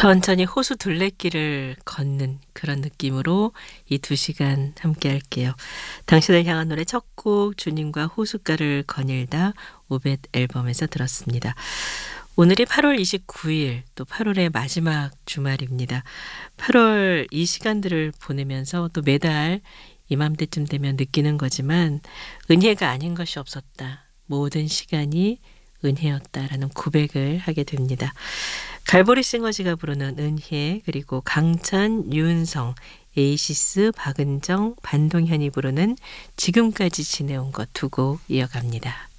천천히 호수 둘레길을 걷는 그런 느낌으로 이 2시간 함께 할게요. 당신을 향한 노래 첫 곡 주님과 호숫가를 거닐다 오벳 앨범에서 들었습니다. 오늘이 8월 29일 또 8월의 마지막 주말입니다. 8월 이 시간들을 보내면서 또 매달 이맘때쯤 되면 느끼는 거지만 은혜가 아닌 것이 없었다. 모든 시간이 은혜였다라는 고백을 하게 됩니다. 갈보리 싱어즈가 부르는 은혜, 그리고 강찬, 유은성, 에이시스, 박은정, 반동현이 부르는 지금까지 지내온 것 2곡 이어갑니다.